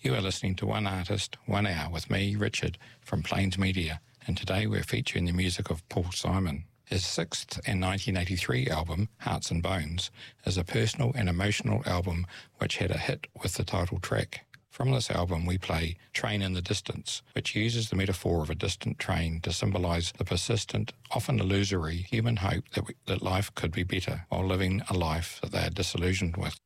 You are listening to One Artist, 1 Hour with me, Richard, from Plains Media, and today we're featuring the music of Paul Simon. His sixth and 1983 album, Hearts and Bones, is a personal and emotional album which had a hit with the title track. From this album we play Train in the Distance, which uses the metaphor of a distant train to symbolise the persistent, often illusory, human hope that life could be better while living a life that they are disillusioned with.